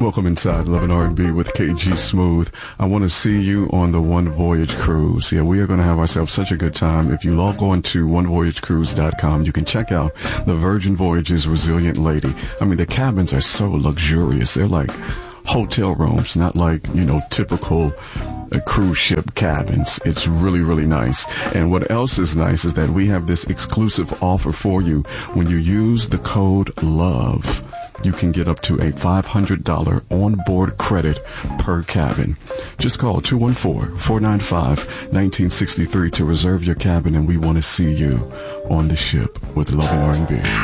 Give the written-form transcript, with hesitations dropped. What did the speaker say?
Welcome inside Love and R&B with KG Smooth. I want to see you on the One Voyage Cruise. Yeah, we are going to have ourselves such a good time. If you log on to onevoyagecruise.com, you can check out the Virgin Voyages Resilient Lady. I mean, the cabins are so luxurious. They're like hotel rooms, not like, typical cruise ship cabins. It's really, really nice. And what else is nice is that we have this exclusive offer for you. When you use the code LOVE, you can get up to a $500 onboard credit per cabin. Just call 214-495-1963 to reserve your cabin, and we want to see you on the ship with Love and R&B.